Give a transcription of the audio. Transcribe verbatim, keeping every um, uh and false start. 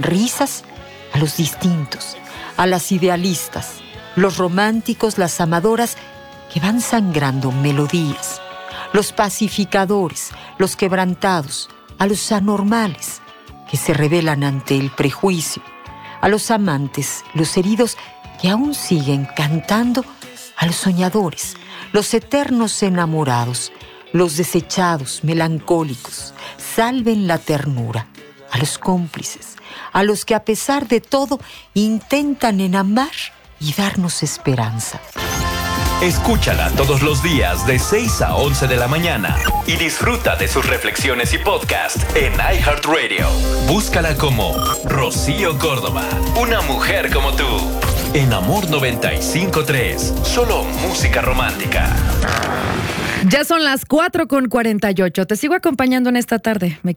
risas a los distintos, a las idealistas, los románticos, las amadoras que van sangrando melodías, los pacificadores, los quebrantados, a los anormales que se rebelan ante el prejuicio, a los amantes, los heridos que aún siguen cantando, a los soñadores, los eternos enamorados, los desechados, melancólicos, salven la ternura, a los cómplices, a los que a pesar de todo intentan en amar y darnos esperanza. Escúchala todos los días de seis a once de la mañana y disfruta de sus reflexiones y podcast en iHeartRadio. Búscala como Rocío Córdoba, una mujer como tú. En Amor noventa y cinco punto tres, solo música romántica. Ya son las cuatro con cuarenta y ocho. Te sigo acompañando en esta tarde. Me